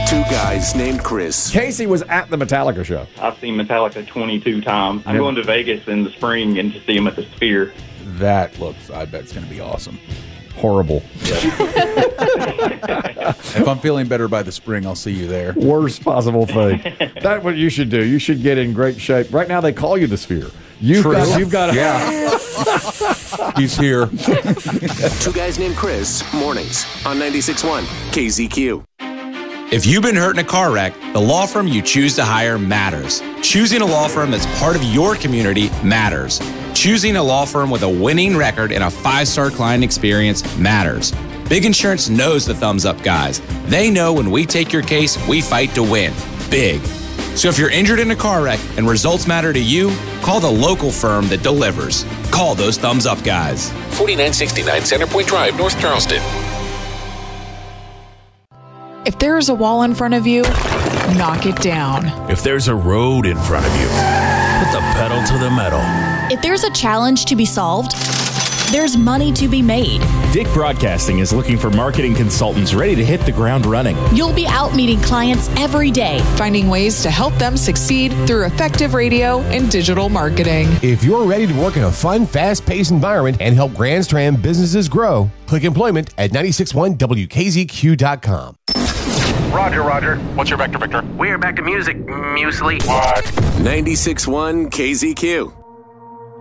Two guys named Chris. Casey was at the Metallica show. I've seen Metallica 22 times. I'm going to Vegas in the spring and to see them at the Sphere. That looks, I bet it's going to be awesome. Horrible. If I'm feeling better by the spring, I'll see you there. Worst possible thing. That's what you should do. You should get in great shape. Right now, they call you the Sphere. You've got Yeah. He's here. Two guys named Chris. Mornings on 96.1 KZQ. If you've been hurt in a car wreck, the law firm you choose to hire matters. Choosing a law firm that's part of your community matters. Choosing a law firm with a winning record and a 5-star client experience matters. Big Insurance knows the Thumbs Up guys. They know when we take your case, we fight to win. Big. So if you're injured in a car wreck and results matter to you, call the local firm that delivers. Call those Thumbs Up guys. 4969 Centerpoint Drive, North Charleston. If there is a wall in front of you, knock it down. If there's a road in front of you, put the pedal to the metal. If there's a challenge to be solved, there's money to be made. Dick Broadcasting is looking for marketing consultants ready to hit the ground running. You'll be out meeting clients every day, finding ways to help them succeed through effective radio and digital marketing. If you're ready to work in a fun, fast-paced environment and help Grand Strand businesses grow, click employment at 961WKZQ.com. Roger. What's your vector, Victor? We're back to music, muesli. What? 96.1 KZQ.